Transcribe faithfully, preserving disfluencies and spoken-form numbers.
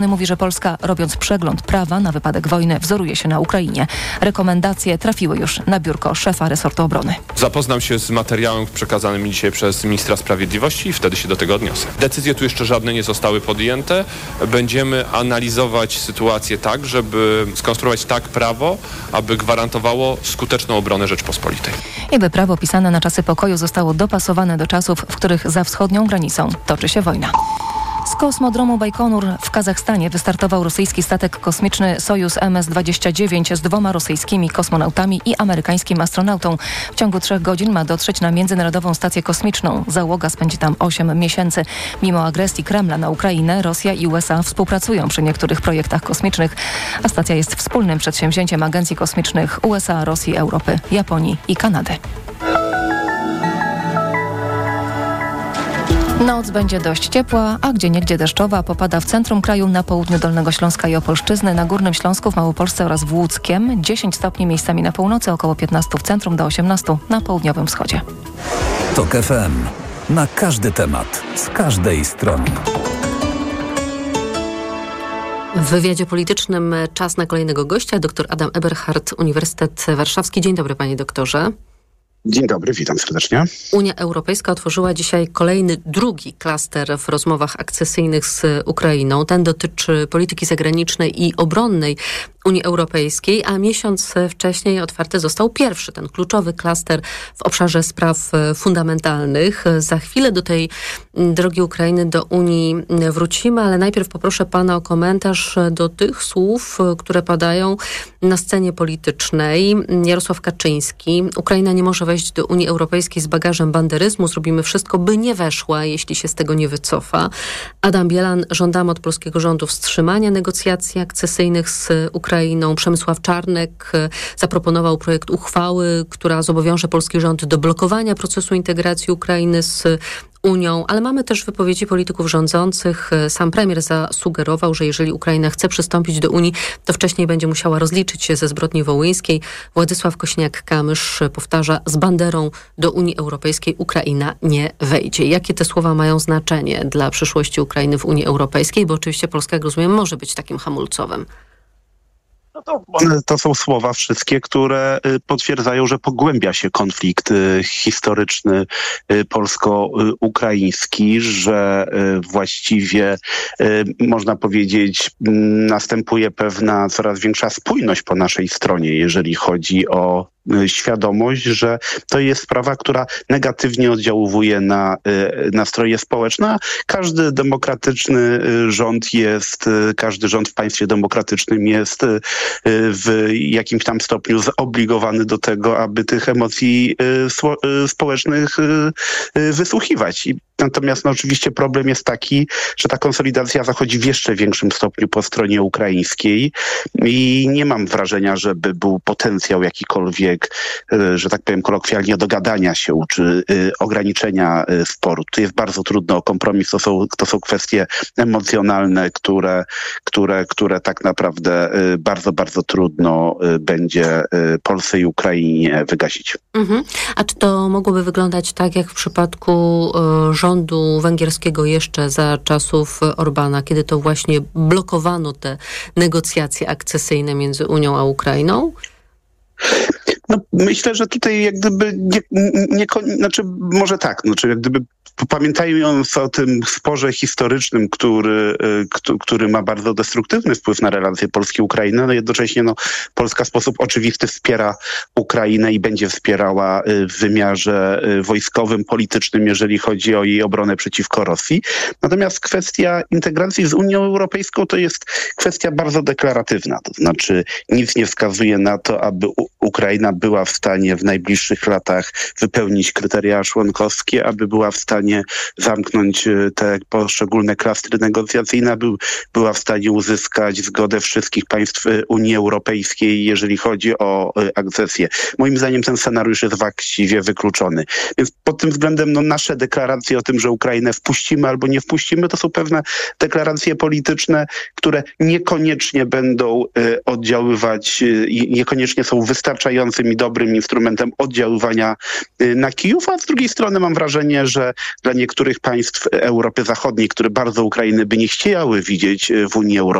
Mówi, że Polska, robiąc przegląd prawa na wypadek wojny, wzoruje się na Ukrainie. Rekomendacje trafiły już na biurko szefa resortu obrony. Zapoznam się z materiałem przekazanym mi dzisiaj przez ministra sprawiedliwości i wtedy się do tego odniosę. Decyzje tu jeszcze żadne nie zostały podjęte. Będziemy analizować sytuację tak, żeby skonstruować tak prawo, aby gwarantowało skuteczną obronę Rzeczpospolitej. I by prawo pisane na czasy pokoju zostało dopasowane do czasów, w których za wschodnią granicą toczy się wojna. Z kosmodromu Bajkonur w Kazachstanie wystartował rosyjski statek kosmiczny Sojus M S dwadzieścia dziewięć z dwoma rosyjskimi kosmonautami i amerykańskim astronautą. W ciągu trzech godzin ma dotrzeć na Międzynarodową Stację Kosmiczną. Załoga spędzi tam osiem miesięcy. Mimo agresji Kremla na Ukrainę, Rosja i U S A współpracują przy niektórych projektach kosmicznych, a stacja jest wspólnym przedsięwzięciem agencji kosmicznych U S A, Rosji, Europy, Japonii i Kanady. Noc będzie dość ciepła, a gdzieniegdzie deszczowa. Popada w centrum kraju, na południu Dolnego Śląska i Opolszczyzny, na Górnym Śląsku, w Małopolsce oraz w Łódzkiem. dziesięć stopni miejscami na północy, około piętnaście w centrum, do osiemnaście na południowym wschodzie. TOK F M. Na każdy temat, z każdej strony. W wywiadzie politycznym czas na kolejnego gościa, dr Adam Eberhard, Uniwersytet Warszawski. Dzień dobry, panie doktorze. Dzień dobry, witam serdecznie. Unia Europejska otworzyła dzisiaj kolejny, drugi klaster w rozmowach akcesyjnych z Ukrainą. Ten dotyczy polityki zagranicznej i obronnej Unii Europejskiej, a miesiąc wcześniej otwarty został pierwszy, ten kluczowy klaster w obszarze spraw fundamentalnych. Za chwilę do tej drogi Ukrainy do Unii wrócimy, ale najpierw poproszę pana o komentarz do tych słów, które padają na scenie politycznej. Jarosław Kaczyński: Ukraina nie może wejść do Unii Europejskiej z bagażem banderyzmu. Zrobimy wszystko, by nie weszła, jeśli się z tego nie wycofa. Adam Bielan: żądamy od polskiego rządu wstrzymania negocjacji akcesyjnych z Ukrainą. Przemysław Czarnek zaproponował projekt uchwały, która zobowiąże polski rząd do blokowania procesu integracji Ukrainy z Unią, ale mamy też wypowiedzi polityków rządzących. Sam premier zasugerował, że jeżeli Ukraina chce przystąpić do Unii, to wcześniej będzie musiała rozliczyć się ze zbrodni wołyńskiej. Władysław Kośniak-Kamysz powtarza: z banderą do Unii Europejskiej Ukraina nie wejdzie. Jakie te słowa mają znaczenie dla przyszłości Ukrainy w Unii Europejskiej? Bo oczywiście Polska, jak rozumiem, może być takim hamulcowym. No to, one, to są słowa wszystkie, które potwierdzają, że pogłębia się konflikt historyczny polsko-ukraiński, że właściwie można powiedzieć następuje pewna coraz większa spójność po naszej stronie, jeżeli chodzi o świadomość, że to jest sprawa, która negatywnie oddziałuje na nastroje społeczne. Każdy demokratyczny rząd jest, każdy rząd w państwie demokratycznym jest w jakimś tam stopniu zobligowany do tego, aby tych emocji społecznych wysłuchiwać. Natomiast no, oczywiście problem jest taki, że ta konsolidacja zachodzi w jeszcze większym stopniu po stronie ukraińskiej i nie mam wrażenia, żeby był potencjał jakikolwiek, że tak powiem kolokwialnie, dogadania się czy ograniczenia sporu. Tu jest bardzo trudno o kompromis, to są, to są kwestie emocjonalne, które, które, które tak naprawdę bardzo, bardzo trudno będzie Polsce i Ukrainie wygasić. Mhm. A czy to mogłoby wyglądać tak, jak w przypadku y, rządu węgierskiego jeszcze za czasów Orbana, kiedy to właśnie blokowano te negocjacje akcesyjne między Unią a Ukrainą? No, myślę, że tutaj jak gdyby nie, nie, nie znaczy może tak, znaczy jak gdyby pamiętając o tym sporze historycznym, który, który ma bardzo destruktywny wpływ na relacje Polski-Ukrainy, no jednocześnie no, Polska w sposób oczywisty wspiera Ukrainę i będzie wspierała w wymiarze wojskowym, politycznym, jeżeli chodzi o jej obronę przeciwko Rosji. Natomiast kwestia integracji z Unią Europejską to jest kwestia bardzo deklaratywna. To znaczy nic nie wskazuje na to, aby Ukraina była w stanie w najbliższych latach wypełnić kryteria członkowskie, aby była w stanie zamknąć te poszczególne klastry negocjacyjne, by, była w stanie uzyskać zgodę wszystkich państw Unii Europejskiej, jeżeli chodzi o akcesję. Moim zdaniem ten scenariusz jest właściwie wykluczony. Więc pod tym względem no, nasze deklaracje o tym, że Ukrainę wpuścimy albo nie wpuścimy, to są pewne deklaracje polityczne, które niekoniecznie będą y, oddziaływać i y, niekoniecznie są wystarczającym i dobrym instrumentem oddziaływania y, na Kijów, a z drugiej strony mam wrażenie, że dla niektórych państw Europy Zachodniej, które bardzo Ukrainy by nie chciały widzieć w Unii Europejskiej,